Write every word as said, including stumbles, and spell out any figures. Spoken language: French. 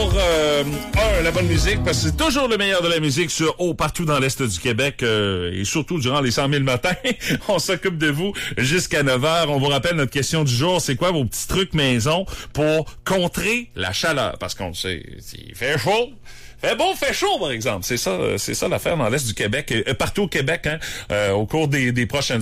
pour euh, un, la bonne musique, parce que c'est toujours le meilleur de la musique sur haut partout dans l'Est du Québec euh, et surtout durant les cent mille matins. On s'occupe de vous jusqu'à neuf heures. On vous rappelle notre question du jour, c'est quoi vos petits trucs maison pour contrer la chaleur? Parce qu'on le sait, il fait chaud. Fait beau, fait chaud, par exemple. C'est ça, c'est ça l'affaire dans l'Est du Québec, euh, partout au Québec, hein, euh, au cours des, des prochaines